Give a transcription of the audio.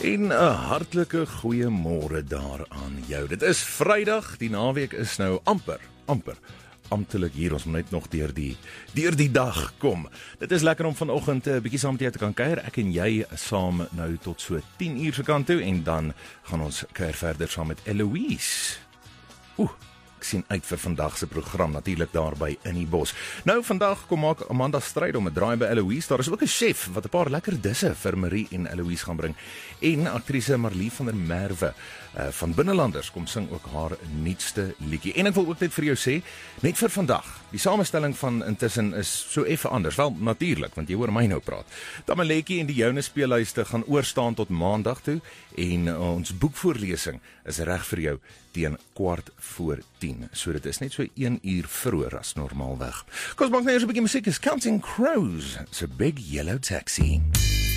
En 'n hartlike goeiemôre daar aan jou. Dit is Vrydag, die naweek is nou amper amptelik hier. Ons moet net nog deur die dag kom. Dit is lekker om vanoggend 'n bietjie saam met jou te kan kuier. Ek en jy saam nou tot so 10 uur se kant toe en dan gaan ons kuier verder saam met Eloise. Ek sien uit vir vandag se program, natuurlik daar by In die Bos. Nou, vandag kom maak Amanda stryd om 'n draai by Eloise. Daar is ook 'n chef wat 'n paar lekker disse vir Marie en Eloise gaan bring. En aktrise Marlie van der Merwe van Binnelanders kom sing ook haar nuutste liedjie. En ek wil ook net vir jou sê, net vir vandag, die samestelling van intussen is so effe anders. Wel, natuurlik, want jy hoor my nou praat. Tamaletjie en die joune speelhuiste gaan oorstaan tot maandag toe en ons boekvoorlesing is reg vir jou teen 10:15. So dit is net so 1 uur vroeër as normaalweg. Kom ons maak nou eers 'n bietjie musiek. Is Counting Crows, 'n Big Yellow Taxi.